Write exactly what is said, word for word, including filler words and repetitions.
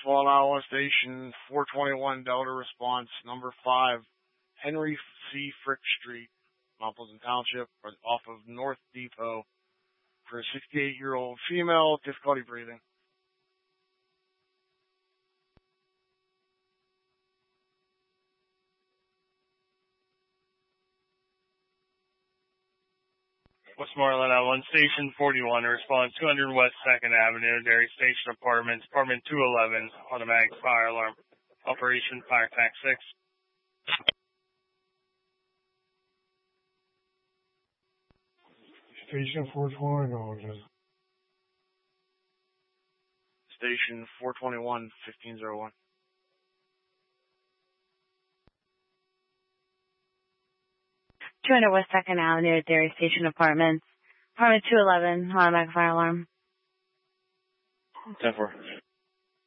Fallen Iowa Station, four twenty-one Delta response, number five, Henry C. Frick Street, Mount Pleasant Township, off of North Depot, for a sixty-eight-year-old female, difficulty breathing. Westmoreland at one, Station forty-one, response two hundred West second Avenue, Dairy Station Apartments, Apartment two eleven, automatic fire alarm, Operation Fire Tac six. Station four twenty-one, Station four twenty-one, fifteen oh one. two hundred West second Avenue, Dairy Station Apartments, Apartment two eleven, automatic fire alarm. ten four.